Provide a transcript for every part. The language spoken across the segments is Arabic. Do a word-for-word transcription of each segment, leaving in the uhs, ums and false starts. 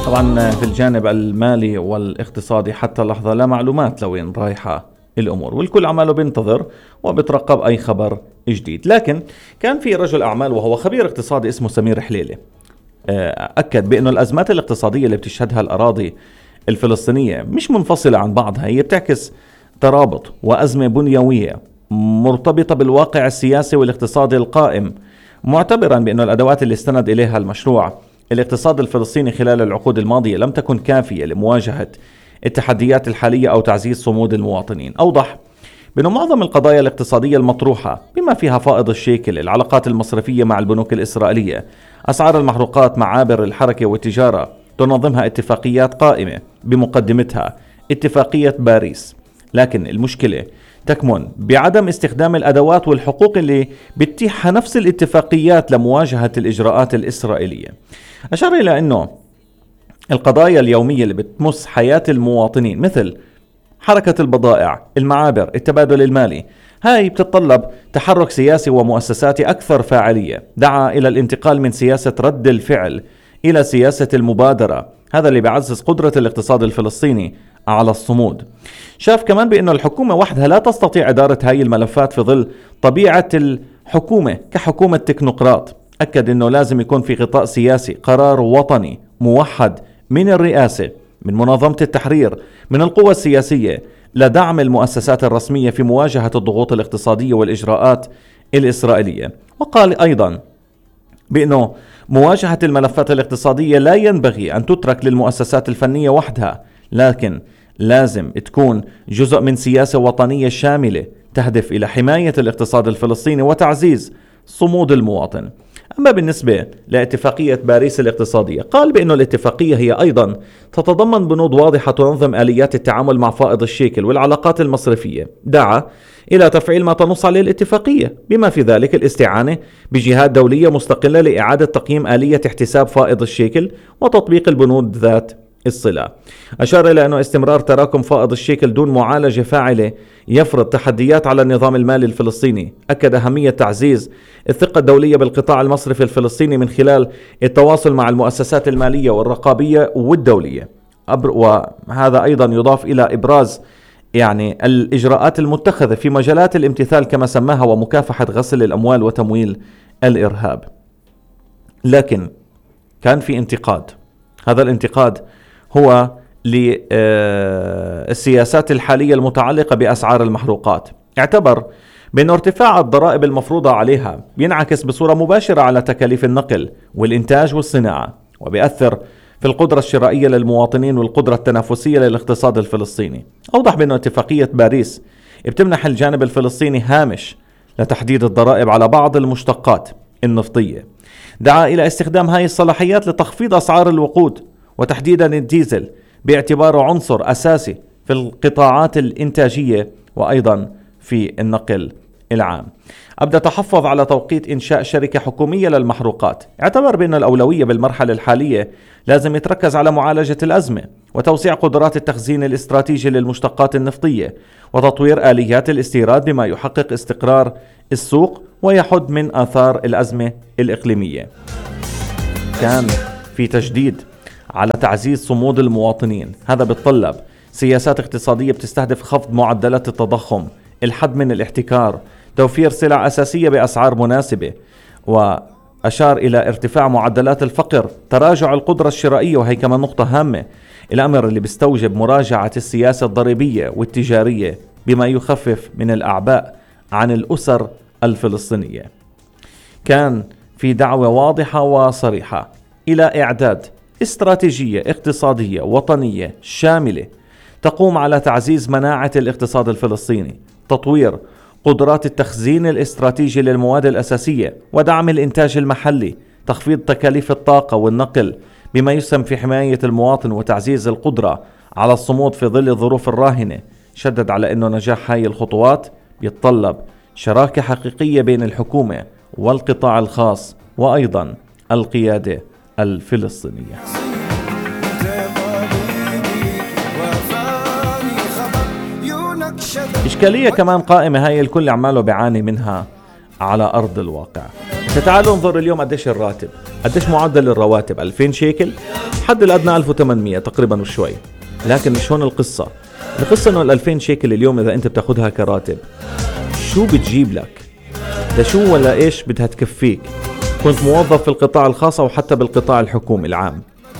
طبعا في الجانب المالي والاقتصادي حتى اللحظة لا معلومات لوين رايحة الأمور، والكل عماله بينتظر وبترقب أي خبر جديد. لكن كان في رجل أعمال وهو خبير اقتصادي اسمه سمير حليلة أكد بأنه الأزمات الاقتصادية اللي بتشهدها الأراضي الفلسطينية مش منفصلة عن بعضها، هي بتعكس ترابط وأزمة بنيوية مرتبطة بالواقع السياسي والاقتصادي القائم، معتبرا بأن الأدوات اللي استند إليها المشروع الاقتصاد الفلسطيني خلال العقود الماضية لم تكن كافية لمواجهة التحديات الحالية أو تعزيز صمود المواطنين. أوضح بأن معظم القضايا الاقتصادية المطروحة بما فيها فائض الشيكل، العلاقات المصرفية مع البنوك الإسرائيلية، أسعار المحروقات، معابر الحركة والتجارة، تنظمها اتفاقيات قائمة بمقدمتها اتفاقية باريس. لكن المشكلة تكمن بعدم استخدام الأدوات والحقوق اللي بتتيحها نفس الاتفاقيات لمواجهة الإجراءات الإسرائيلية. أشار إلى أنه القضايا اليومية اللي بتمس حياة المواطنين مثل حركة البضائع، المعابر، التبادل المالي، هاي بتتطلب تحرك سياسي ومؤسساتي أكثر فاعلية. دعا إلى الانتقال من سياسة رد الفعل إلى سياسة المبادرة، هذا اللي بيعزز قدرة الاقتصاد الفلسطيني على الصمود. شاف كمان بأن الحكومة وحدها لا تستطيع إدارة هاي الملفات في ظل طبيعة الحكومة كحكومة تكنوقراط. أكد أنه لازم يكون في غطاء سياسي، قرار وطني موحد من الرئاسة، من منظمة التحرير، من القوى السياسية، لدعم المؤسسات الرسمية في مواجهة الضغوط الاقتصادية والإجراءات الإسرائيلية. وقال أيضا بأنه مواجهة الملفات الاقتصادية لا ينبغي أن تترك للمؤسسات الفنية وحدها، لكن لازم تكون جزء من سياسة وطنية شاملة تهدف إلى حماية الاقتصاد الفلسطيني وتعزيز صمود المواطن. أما بالنسبة لاتفاقية باريس الاقتصادية، قال بأن الاتفاقية هي أيضا تتضمن بنود واضحة تنظم آليات التعامل مع فائض الشيكل والعلاقات المصرفية. دعا إلى تفعيل ما تنص عليه الاتفاقية، بما في ذلك الاستعانة بجهات دولية مستقلة لإعادة تقييم آلية احتساب فائض الشيكل وتطبيق البنود ذات الصلة. أشار إلى أنه استمرار تراكم فائض الشيكل دون معالجة فاعلة يفرض تحديات على النظام المالي الفلسطيني. أكد أهمية تعزيز الثقة الدولية بالقطاع المصرفي الفلسطيني من خلال التواصل مع المؤسسات المالية والرقابية والدولية، وهذا أيضا يضاف إلى إبراز يعني الإجراءات المتخذة في مجالات الامتثال كما سماها ومكافحة غسل الأموال وتمويل الإرهاب. لكن كان في انتقاد، هذا الانتقاد هو للسياسات الحالية المتعلقة بأسعار المحروقات. اعتبر بأن ارتفاع الضرائب المفروضة عليها بينعكس بصورة مباشرة على تكاليف النقل والإنتاج والصناعة، وبيأثر في القدرة الشرائية للمواطنين والقدرة التنافسية للاقتصاد الفلسطيني. أوضح بأن اتفاقية باريس بتمنح الجانب الفلسطيني هامش لتحديد الضرائب على بعض المشتقات النفطية. دعا إلى استخدام هذه الصلاحيات لتخفيض أسعار الوقود وتحديدا الديزل باعتباره عنصر أساسي في القطاعات الإنتاجية وأيضا في النقل العام. أبدأ تحفظ على توقيت إنشاء شركة حكومية للمحروقات. اعتبر بأن الأولوية بالمرحلة الحالية لازم يتركز على معالجة الأزمة وتوسيع قدرات التخزين الاستراتيجي للمشتقات النفطية وتطوير آليات الاستيراد بما يحقق استقرار السوق ويحد من آثار الأزمة الإقليمية. كان في تجديد على تعزيز صمود المواطنين، هذا بيتطلب سياسات اقتصادية بتستهدف خفض معدلات التضخم، الحد من الاحتكار، توفير سلع أساسية بأسعار مناسبة. وأشار إلى ارتفاع معدلات الفقر، تراجع القدرة الشرائية، وهي كمان نقطة هامة، الأمر اللي بيستوجب مراجعة السياسة الضريبية والتجارية بما يخفف من الأعباء عن الأسر الفلسطينية. كان في دعوة واضحة وصريحة إلى إعداد استراتيجية اقتصادية وطنية شاملة تقوم على تعزيز مناعة الاقتصاد الفلسطيني، تطوير قدرات التخزين الاستراتيجي للمواد الأساسية ودعم الإنتاج المحلي، تخفيض تكاليف الطاقة والنقل بما يسهم في حماية المواطن وتعزيز القدرة على الصمود في ظل الظروف الراهنة. شدد على أنه نجاح هاي الخطوات يتطلب شراكة حقيقية بين الحكومة والقطاع الخاص وأيضا القيادة الفلسطينية. إشكالية كمان قائمة هاي الكل عماله بيعاني منها على أرض الواقع. فتعالوا انظر اليوم قديش الراتب، قديش معدل الرواتب، ألفين شيكل، حد الأدنى ألف وثمانمية تقريبا وشوي. لكن مش هون القصة. القصة انه الألفين شيكل اليوم اذا انت بتاخدها كراتب شو بتجيب لك؟ لشو ولا ايش بدها تكفيك؟ كنت موظف في القطاع الخاص او حتى بالقطاع الحكومي العام.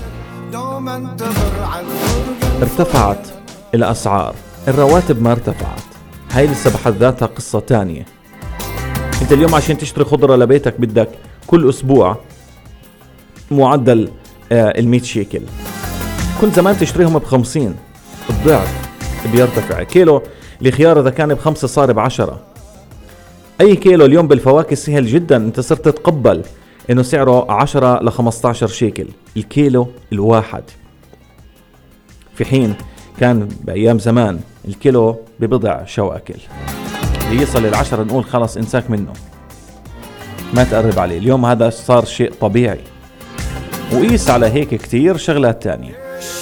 ارتفعت الاسعار، الرواتب ما ارتفعت. هاي لسه بحد ذاتها قصة تانية. انت اليوم عشان تشتري خضرة لبيتك بدك كل اسبوع معدل آه المية شيكل، كنت زمان تشتريهم بخمسين، الضعف بيرتفع. كيلو الخيار اذا كان بخمسة صار بعشرة. اي كيلو اليوم بالفواكه سهل جدا، انت صرت تتقبل انه سعره عشرة لخمستاشر شيكل الكيلو الواحد، في حين كان بايام زمان الكيلو ببضع شواكل. اللي يصل العشرة نقول خلص انساك منه، ما تقرب عليه. اليوم هذا صار شيء طبيعي. وقيس على هيك كتير شغلات تانية.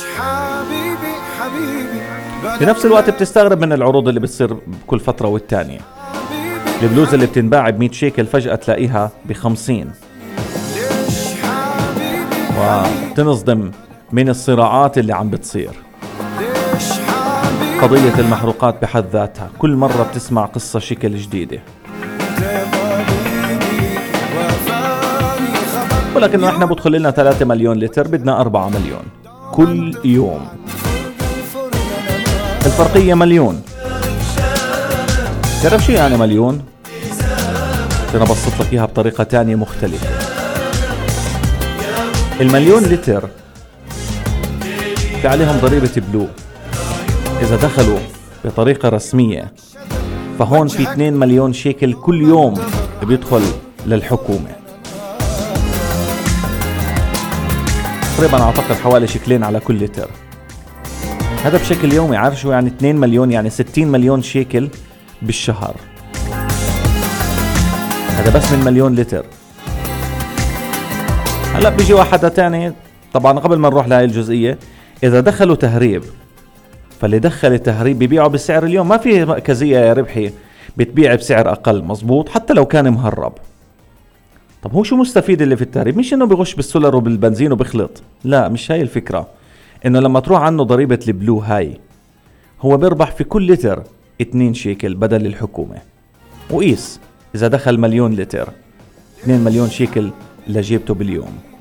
في نفس الوقت بتستغرب من العروض اللي بتصير بكل فترة والتانية. البلوزة اللي بتنباع ب مية شيكل فجأة تلاقيها ب خمسين، وتنصدم من الصراعات اللي عم بتصير. قضية المحروقات بحد ذاتها كل مرة بتسمع قصة شكل جديدة. ولكن احنا بدخل لنا ثلاثة مليون لتر، بدنا أربعة مليون كل يوم. الفرقية مليون. تعرف شو يعني مليون؟ أنا بسط لك إياها بطريقة تانية مختلفة. المليون لتر في عليهم ضريبة بلو. إذا دخلوا بطريقة رسمية فهون في اثنين مليون شيكل كل يوم بيدخل للحكومة. تقريبا أعتقد حوالي شيكلين على كل لتر. هذا بشكل يومي. عارف شو يعني اثنين مليون؟ يعني ستين مليون شيكل بالشهر. هذا بس من مليون لتر. هلا بيجي واحدة تاني. طبعا قبل ما نروح لهاي الجزئية، إذا دخلوا تهريب فاللي دخل التهريب بيبيعوا بسعر اليوم. ما في مركزية يا ربحي بتبيع بسعر أقل، مزبوط، حتى لو كان مهرب. طب هو شو مستفيد اللي في التهريب؟ مش إنه بيغش بالسولر وبالبنزين وبخلط، لا مش هاي الفكرة. إنه لما تروح عنه ضريبة البلو هاي هو بيربح في كل لتر اثنين شيكل بدل الحكومة. وقيس إذا دخل مليون لتر اثنين مليون شيكل لجيبته باليوم.